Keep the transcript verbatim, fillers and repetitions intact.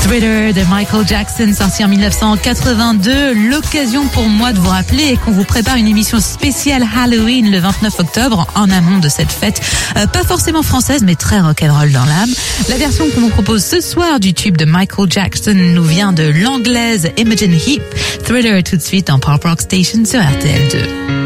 Thriller de Michael Jackson, sorti en dix-neuf cent quatre-vingt-deux. L'occasion pour moi de vous rappeler qu'on vous prépare une émission spéciale Halloween le vingt-neuf octobre, en amont de cette fête. Euh, pas forcément française, mais très rock'n'roll dans l'âme. La version qu'on vous propose ce soir du tube de Michael Jackson nous vient de l'anglaise Imogen Heap. Thriller tout de suite en Pop Rock Station sur R T L deux.